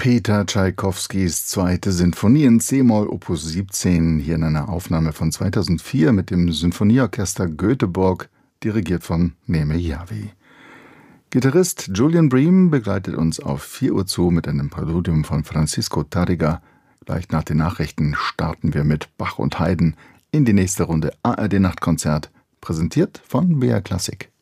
Peter Tschaikowskis zweite Sinfonie in C-Moll Opus 17, hier in einer Aufnahme von 2004 mit dem Sinfonieorchester Göteborg, dirigiert von Neme Yavi. Gitarrist Julian Bream begleitet uns auf 4 Uhr zu mit einem Präludium von Francisco Tárrega. Gleich nach den Nachrichten starten wir mit Bach und Haydn in die nächste Runde ARD Nachtkonzert, präsentiert von BR Klassik.